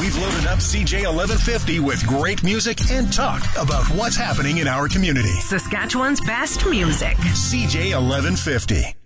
We've loaded up CJ 1150 with great music and talk about what's happening in our community. Saskatchewan's best music. CJ 1150.